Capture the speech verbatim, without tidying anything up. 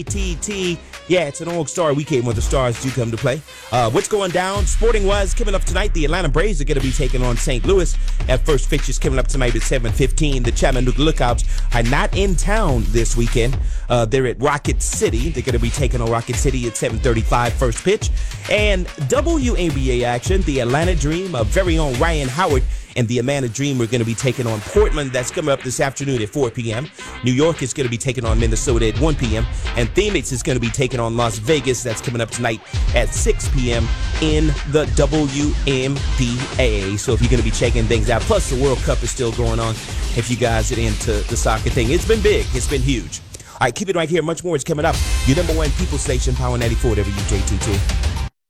T T, yeah, it's an All-Star weekend where the stars do come to play. Uh, what's going down? Sporting-wise, coming up tonight, the Atlanta Braves are going to be taking on Saint Louis. At first fixtures coming up tonight at seven fifteen. The Chattanooga Lookouts are not in town this weekend. Uh, they're at Rocket City. They're going to be taking on Rocket City at seven thirty-five, first pitch. And W N B A action, the Atlanta Dream, a very own Ryan Howard and the Atlanta Dream are going to be taking on Portland. That's coming up this afternoon at four p.m. New York is going to be taking on Minnesota at one p.m. And Phoenix is going to be taking on Las Vegas. That's coming up tonight at six p.m. in the W N B A. So if you're going to be checking things out, plus the World Cup is still going on if you guys are into the soccer thing. It's been big. It's been huge. All right, keep it right here. Much more is coming up. Your number one people station, Power ninety-four W J T T.